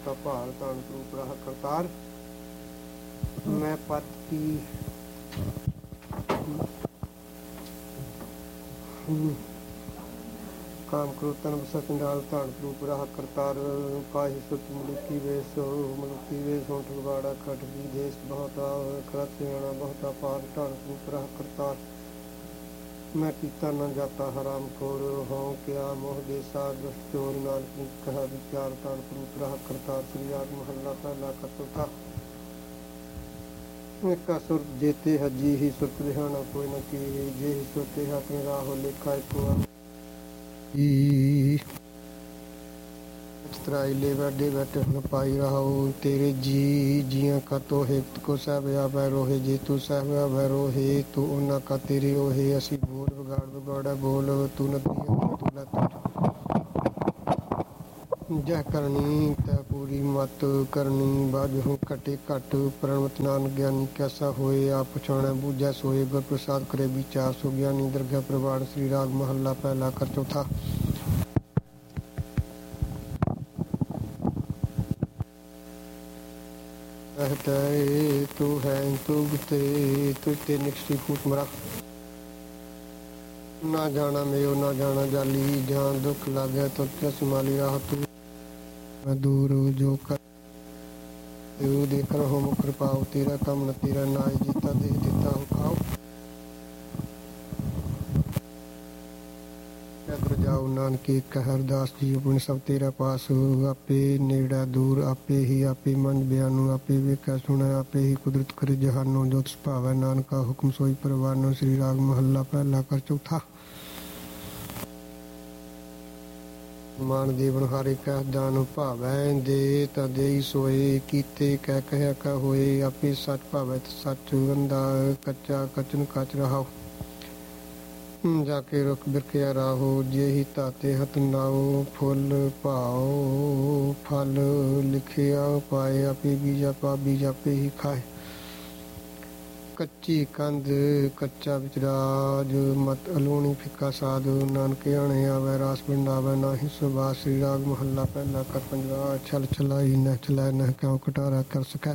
ਬਹੁਤਾ ਭਾਰ ਧਨ ਰੂਪ ਰਾਹ ਕਰਤਾਰ। ਮੈਂ ਪਤ ਕੀ काम क्रोतन सचंडाल धान रूप राह करतार। काहि सुत मनुखी वेश होंठ लुगाड़ा खटगी देश बहुता खरत सियाणा बहुता पार धान रूप राह करतार। मैं पीता न जाता हराम खोर हों क्या मोह देसा दुष्ट चोर नानक कहा विचार धान रूप राह करतार। श्री राग महला पहला का चौथा। का सुर जेते हजी ही सुरत लिहाना कोई न की जे ही सुरते हाथ में राहो लेखा एक चतराई ले बैठे बैठे हुन पाई रहो तेरे जी जिया का तो है को सब आवे रोहे जे तू सब आवे रोहे तू उन्ना का तेरे ओहे असी बोल बगाड़ बगाड़ा बोल तू नदियां तू लत जह करनी तै पूरी मत करनी बाजहू कटे घट प्रणवत नान ज्ञानी कैसा होए आप पछाणै बूझै सोए गुर प्रसाद करे विचार सो ज्ञानी दरगाह प्रवाण। श्री राग महला पहला कर चौथा। तू है तू ते निकसी फूट मरा ना जाना मेयो ना जाना जाली जान दुख लागे तो संभाली राह तू मैं दूर जो कर देकर हो मुखर पाओ तेरा कम न तेरा नाय जीता दे देता हो खाओ जाओ नानके कहरदास जी अपने सब तेरा पास आपे नेड़ा दूर आपे ही मन बयानू आपे वेखा सुना आपे ही कुदरत करे जहानो जो सुभावै नानका हुक्म सोई परवानो। श्री राग महला पहला कर चौथा। मान देवन हारे कह दान भावै दे ता देई सोए कीते कह कहया कह होए आपे सच भावै सच अंधा कच्चा कचन कच रहाओ जाके रुख बिरखिया राहो जे ही ताते हथ नाओ फुल भाओ फल लिखिया पाए आपे बीजा पा बीजा पे ही खाए कच्ची कंध कच्चा विचराज मत अलूणी फिक्का साधु नानके आने आवे रास बिंदावे नाही सुबास। श्री राग महला पहला कर पंजवा। छल छलाई न चलै न क्यों कटारा कर सकै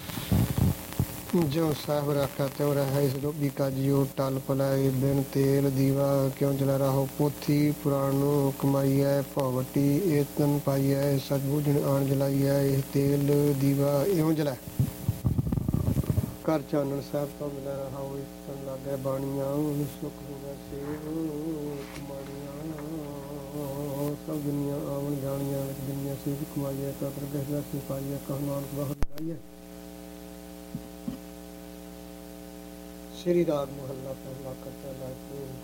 जो साहब रखा त्यों रहा इस रोबी का जियो टल पलाए बिन तेल दीवा क्यों जला रहो पोथी पुराणो कमाई है पावटी एतन पाई है सच बूझन आन जलाई है यह तेल दीवा इं जला कर चानन साहब तो मिला रहा हो इस सन लागे बाणिया सुख होगा सेव कमाणिया सब दुनिया आवन जानिया दुनिया से कमाई है तर गहरा सिपाही है कह नानक बहुत लाई है। श्री राग महला पहला करता